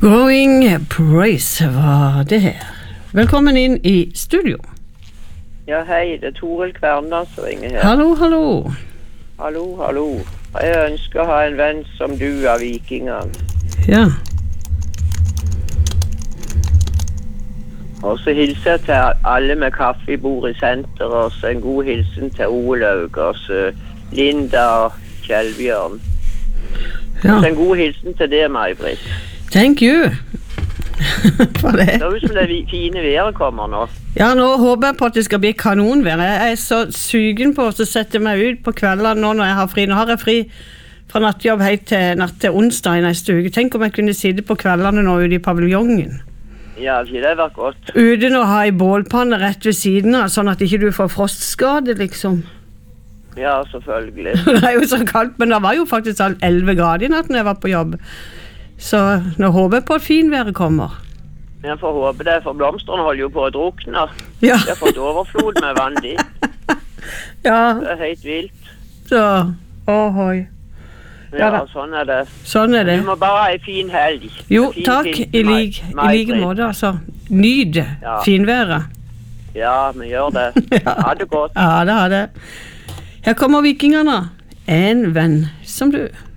Growing Praise var det her. Velkommen inn i studio. Ja, hei, det Toril Kverna som ringer her. Hallo, hallo. Hallo, hallo. Jeg ønsker å ha en venn som du av vikingene. Ja. Og så hilser jeg til alle med kaffebord i senter, og så en god hilsen til Olaug, og så Linda og Kjellbjørn. Ja. Så en god hilsen til det, May-Britt. Thank you. For det. Det er jo som det fine været kommer nå. Ja, nå håper jeg på at det skal bli kanonvær. Jeg er så sugen på å sette meg ut på kveldene nå når jeg har fri. Nå har jeg fri fra nattjobb helt til natt til onsdag i neste uke. Tenk om jeg kunne sitte på kveldene nå ute i paviljongen. Ja, det har vært godt. Uten å ha en bålpanne rett ved siden av, sånn at ikke du får frostskade, liksom. Ja, selvfølgelig. Det er jo så kaldt, men det var jo faktisk 11 grader i natt når jeg var på jobb. Så nå håper jeg på at finværet kommer. Jeg får håpe det, for blomsterne holder jo på å drukne. Ja. Jeg har fått overflod med vann de. Ja, Det er helt vilt. så, ohoi. Ja Ja, da. sånn er det. Sånn er det. Du må bare ha en fin helg. Jo, En fin takk, pinse, i like måte, altså. Nyd Ja. finværet. Ja, vi gjør det. Ha det godt. Ja, det har det. Her kommer vikingene. En venn som du.